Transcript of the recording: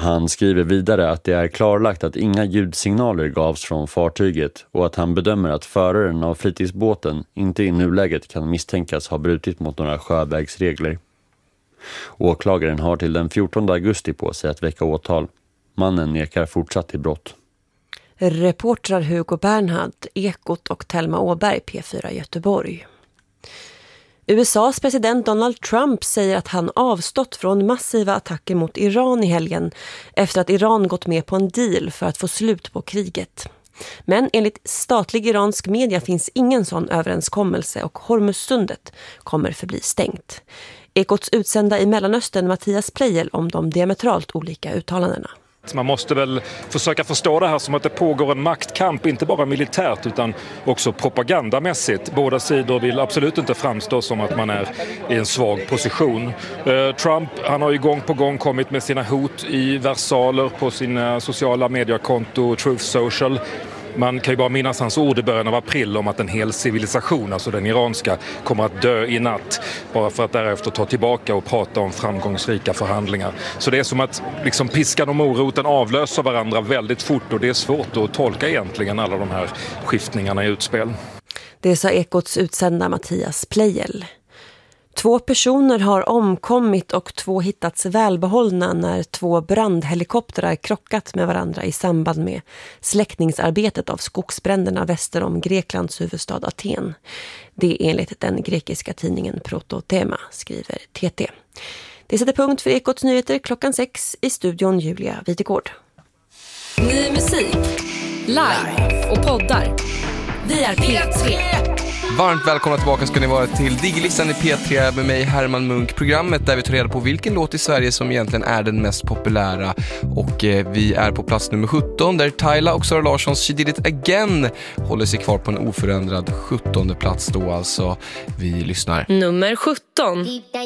Han skriver vidare att det är klarlagt att inga ljudsignaler gavs från fartyget och att han bedömer att föraren av fritidsbåten inte i nuläget kan misstänkas ha brutit mot några sjövägsregler. Åklagaren har till den 14 augusti på sig att väcka åtal. Mannen nekar fortsatt till brott. Reportrar Hugo Bernhard, Ekot och Thelma Åberg, P4 Göteborg. USAs president Donald Trump säger att han avstått från massiva attacker mot Iran i helgen efter att Iran gått med på en deal för att få slut på kriget. Men enligt statlig iransk media finns ingen sån överenskommelse och Hormuzsundet kommer förbli stängt. Ekots utsända i Mellanöstern Mattias Pleijel om de diametralt olika uttalandena. Man måste väl försöka förstå det här som att det pågår en maktkamp, inte bara militärt utan också propagandamässigt. Båda sidor vill absolut inte framstå som att man är i en svag position. Trump, han har ju gång på gång kommit med sina hot i versaler på sina sociala mediekonto Truth Social. Man kan ju bara minnas hans ord i början av april om att en hel civilisation, alltså den iranska, kommer att dö i natt. Bara för att därefter ta tillbaka och prata om framgångsrika förhandlingar. Så det är som att liksom piskan och moroten avlöser varandra väldigt fort och det är svårt att tolka egentligen alla de här skiftningarna i utspel. Det sa Ekots utsända Mattias Pleijel. 2 personer har omkommit och 2 hittats välbehållna när 2 brandhelikoptrar krockat med varandra i samband med släckningsarbetet av skogsbränderna väster om Greklands huvudstad Aten. Det är enligt den grekiska tidningen Prototema, skriver TT. Det sätter punkt för Ekots nyheter klockan 6 i studion Julia Videgård. Ny musik, live och poddar. Vi är P3. Varmt välkomna tillbaka ska ni vara till Digilistan i P3 med mig Herman Munk, programmet där vi tar reda på vilken låt i Sverige som egentligen är den mest populära. Och vi är på plats nummer 17 där Tyla och Sara Larssons She Did It Again håller sig kvar på en oförändrad 17:e plats då alltså. Vi lyssnar. Nummer 17.